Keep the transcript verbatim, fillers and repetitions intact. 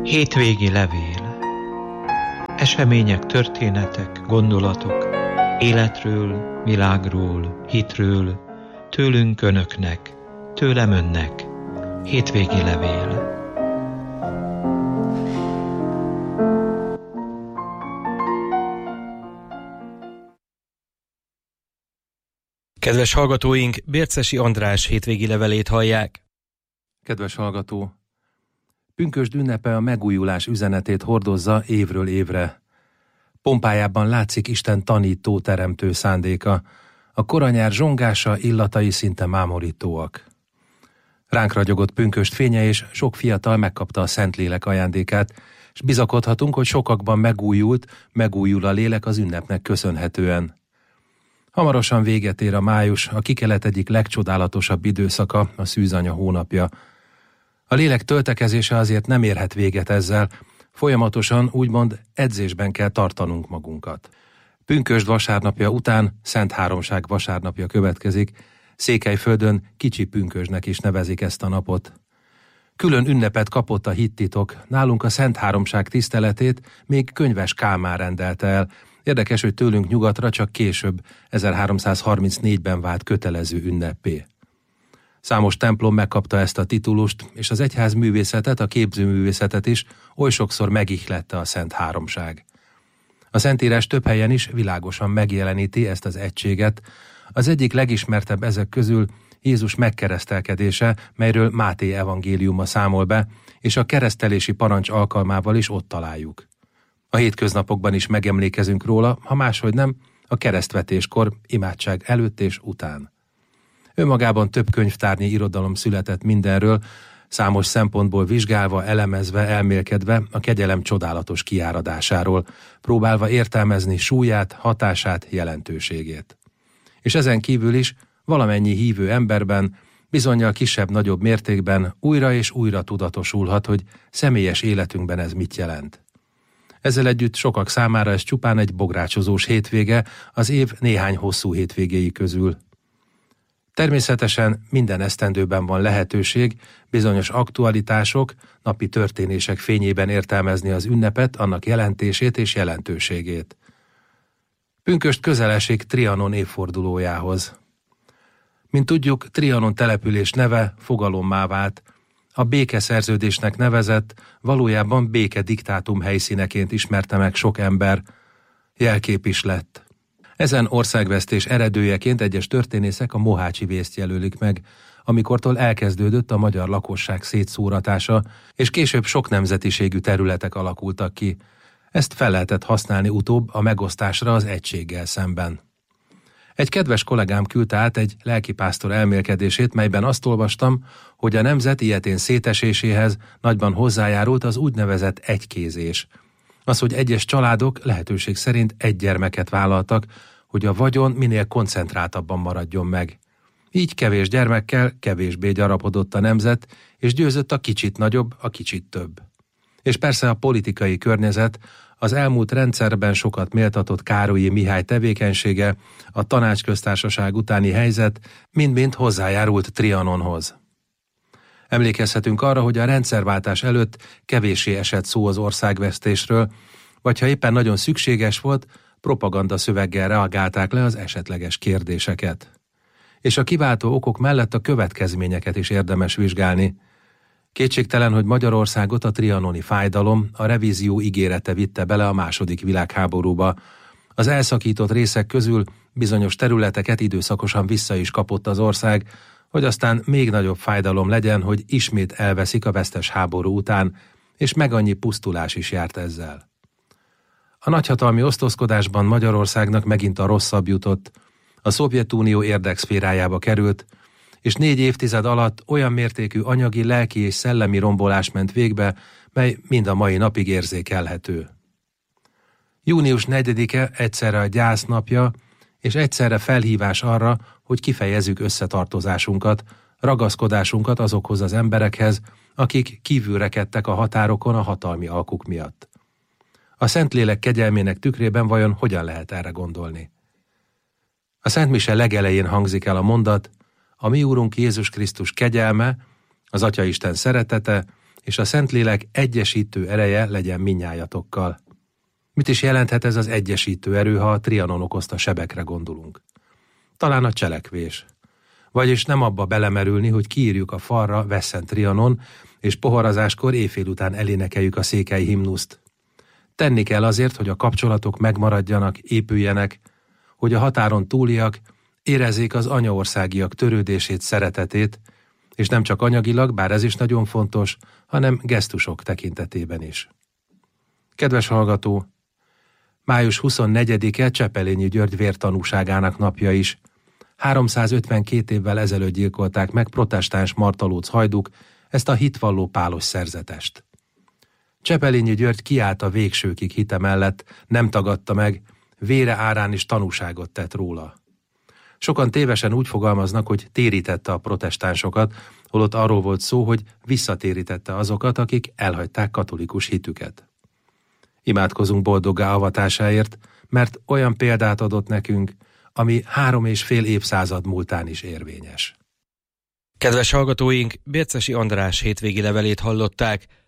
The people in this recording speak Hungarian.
Hétvégi levél. Események, történetek, gondolatok, életről, világról, hitről, tőlünk önöknek, tőlem önnek. Hétvégi levél. Kedves hallgatóink, Bércesi András hétvégi levelét hallják. Kedves hallgató! Pünkösd ünnepe a megújulás üzenetét hordozza évről évre. Pompájában látszik Isten tanító, teremtő szándéka. A koranyár zsongása, illatai szinte mámorítóak. Ránk ragyogott pünkösd fénye, és sok fiatal megkapta a Szentlélek ajándékát, és bizakodhatunk, hogy sokakban megújult, megújul a lélek az ünnepnek köszönhetően. Hamarosan véget ér a május, a kikelet egyik legcsodálatosabb időszaka, a szűzanya hónapja. A lélek töltekezése azért nem érhet véget ezzel, folyamatosan úgymond edzésben kell tartanunk magunkat. Pünkösd vasárnapja után Szentháromság vasárnapja következik, Székelyföldön Kicsi Pünkösdnek is nevezik ezt a napot. Külön ünnepet kapott a hittitok, nálunk a Szentháromság tiszteletét még Könyves Kálmán rendelte el. Érdekes, hogy tőlünk nyugatra csak később, ezerháromszázharmincnégyben vált kötelező ünnepé. Számos templom megkapta ezt a titulust, és az egyház művészetet, a képzőművészetet is oly sokszor megihlette a Szentháromság. A Szentírás több helyen is világosan megjeleníti ezt az egységet. Az egyik legismertebb ezek közül Jézus megkeresztelkedése, melyről Máté evangéliuma számol be, és a keresztelési parancs alkalmával is ott találjuk. A hétköznapokban is megemlékezünk róla, ha máshogy nem, a keresztvetéskor, imádság előtt és után. Önmagában több könyvtárnyi irodalom született mindenről, számos szempontból vizsgálva, elemezve, elmélkedve a kegyelem csodálatos kiáradásáról, próbálva értelmezni súlyát, hatását, jelentőségét. És ezen kívül is valamennyi hívő emberben, bizonnyal kisebb-nagyobb mértékben újra és újra tudatosulhat, hogy személyes életünkben ez mit jelent. Ezzel együtt sokak számára ez csupán egy bográcsozós hétvége az év néhány hosszú hétvégéi közül. Természetesen minden esztendőben van lehetőség bizonyos aktualitások, napi történések fényében értelmezni az ünnepet, annak jelentését és jelentőségét. Pünkösd közel esik Trianon évfordulójához. Mint tudjuk, Trianon település neve fogalommá vált, a békeszerződésnek nevezett, valójában békediktátum helyszíneként ismerte meg sok ember, jelkép is lett. Ezen országvesztés eredőjeként egyes történészek a mohácsi vészt jelölik meg, amikortól elkezdődött a magyar lakosság szétszóratása, és később sok nemzetiségű területek alakultak ki. Ezt fel lehetett használni utóbb a megosztásra az egységgel szemben. Egy kedves kollégám küldte át egy lelkipásztor elmélkedését, melyben azt olvastam, hogy a nemzet ilyetén széteséséhez nagyban hozzájárult az úgynevezett egykézés. Az, hogy egyes családok lehetőség szerint egy gyermeket vállaltak, hogy a vagyon minél koncentráltabban maradjon meg. Így kevés gyermekkel kevésbé gyarapodott a nemzet, és győzött a kicsit nagyobb, a kicsit több. És persze a politikai környezet, az elmúlt rendszerben sokat méltatott Károlyi Mihály tevékenysége, a tanácsköztársaság utáni helyzet mind-mind hozzájárult Trianonhoz. Emlékezhetünk arra, hogy a rendszerváltás előtt kevéssé esett szó az országvesztésről, vagy ha éppen nagyon szükséges volt, propaganda szöveggel reagálták le az esetleges kérdéseket. És a kiváltó okok mellett a következményeket is érdemes vizsgálni. Kétségtelen, hogy Magyarországot a trianoni fájdalom, a revízió ígérete vitte bele a második világháborúba. Az elszakított részek közül bizonyos területeket időszakosan vissza is kapott az ország, hogy aztán még nagyobb fájdalom legyen, hogy ismét elveszik a vesztes háború után, és meg annyi pusztulás is járt ezzel. A nagyhatalmi osztozkodásban Magyarországnak megint a rosszabb jutott, a Szovjetunió érdekszférájába került, és négy évtized alatt olyan mértékű anyagi, lelki és szellemi rombolás ment végbe, mely mind a mai napig érzékelhető. június negyedike egyszerre a gyásznapja, és egyszerre felhívás arra, hogy kifejezzük összetartozásunkat, ragaszkodásunkat azokhoz az emberekhez, akik kívülrekedtek a határokon a hatalmi alkuk miatt. A Szentlélek kegyelmének tükrében vajon hogyan lehet erre gondolni? A Szentmise legelején hangzik el a mondat: a mi Úrunk Jézus Krisztus kegyelme, az Atyaisten szeretete és a Szentlélek egyesítő ereje legyen mindnyájatokkal. Mit is jelenthet ez az egyesítő erő, ha a Trianon okozta sebekre gondolunk? Talán a cselekvés. Vagyis nem abba belemerülni, hogy kiírjuk a falra Vesszen Trianon, és poharazáskor éjfél után elénekeljük a székely himnuszt. Tenni kell azért, hogy a kapcsolatok megmaradjanak, épüljenek, hogy a határon túliak érezzék az anyaországiak törődését, szeretetét, és nem csak anyagilag, bár ez is nagyon fontos, hanem gesztusok tekintetében is. Kedves hallgató, május huszonnegyedike Csepelényi György vértanúságának napja is. háromszázötvenkét évvel ezelőtt gyilkolták meg protestáns Martalóc hajduk ezt a hitvalló pálos szerzetest. Csepelényi György kiállt a végsőkig hite mellett, nem tagadta meg, vére árán is tanúságot tett róla. Sokan tévesen úgy fogalmaznak, hogy térítette a protestánsokat, holott arról volt szó, hogy visszatérítette azokat, akik elhagyták katolikus hitüket. Imádkozunk boldoggá avatásáért, mert olyan példát adott nekünk, ami három és fél évszázad múltán is érvényes. Kedves hallgatóink, Bércesi András hétvégi levelét hallották.